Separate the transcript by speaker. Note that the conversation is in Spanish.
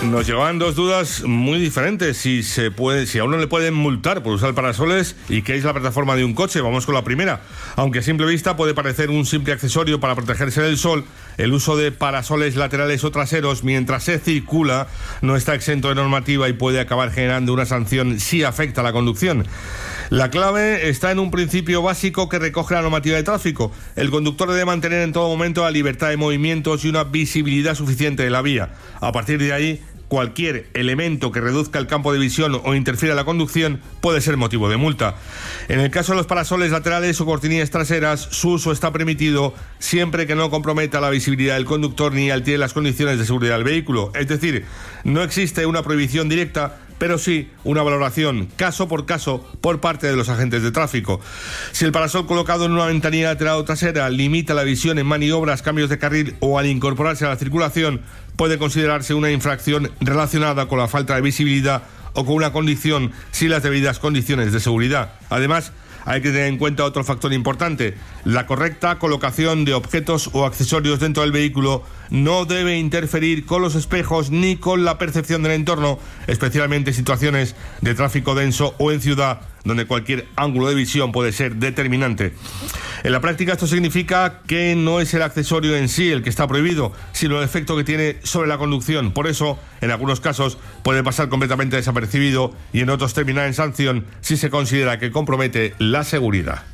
Speaker 1: Nos llevaban dos dudas muy diferentes. Si a uno le pueden multar por usar parasoles y qué es la plataforma de un coche. Vamos con la primera. Aunque a simple vista puede parecer un simple accesorio para protegerse del sol, el uso de parasoles laterales o traseros mientras se circula no está exento de normativa y puede acabar generando una sanción si afecta a la conducción. La clave está en un principio básico que recoge la normativa de tráfico. El conductor debe mantener en todo momento la libertad de movimientos y una visibilidad suficiente de la vía. A partir de ahí, cualquier elemento que reduzca el campo de visión o interfiera en la conducción puede ser motivo de multa. En el caso de los parasoles laterales o cortinillas traseras, su uso está permitido siempre que no comprometa la visibilidad del conductor ni altere las condiciones de seguridad del vehículo. Es decir, no existe una prohibición directa, pero sí una valoración caso por caso por parte de los agentes de tráfico. Si el parasol colocado en una ventanilla lateral o trasera limita la visión en maniobras, cambios de carril o al incorporarse a la circulación, puede considerarse una infracción relacionada con la falta de visibilidad o con una condición sin las debidas condiciones de seguridad. Además, hay que tener en cuenta otro factor importante: la correcta colocación de objetos o accesorios dentro del vehículo no debe interferir con los espejos ni con la percepción del entorno, especialmente en situaciones de tráfico denso o en ciudad, donde cualquier ángulo de visión puede ser determinante. En la práctica esto significa que no es el accesorio en sí el que está prohibido, sino el efecto que tiene sobre la conducción. Por eso, en algunos casos, puede pasar completamente desapercibido y en otros terminar en sanción si se considera que compromete la seguridad.